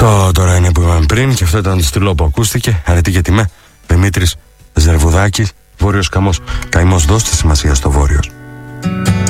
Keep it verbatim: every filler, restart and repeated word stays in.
Αυτό τώρα είναι που είπαμε πριν και αυτό ήταν το στυλό που ακούστηκε. Αρετή και τιμέ. Δημήτρης Ζερβουδάκης, Βόρειος Καμός. Καημός, δώστε σημασία στο Βόρειος.